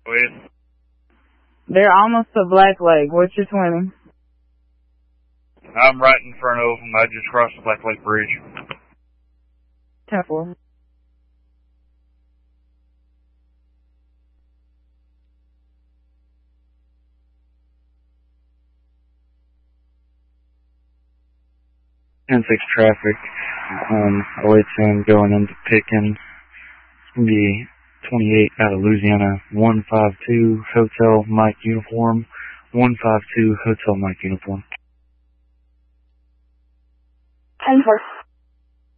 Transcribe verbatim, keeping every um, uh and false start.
Wait. They're almost to Black Lake. What's your twenty? I'm right in front of them. I just crossed the Black Lake Bridge. ten four. ten six traffic, um, oh eight ten going into Pickens. It's going to be twenty-eight out of Louisiana, one five two Hotel Mike Uniform, one five two Hotel Mike Uniform. ten four.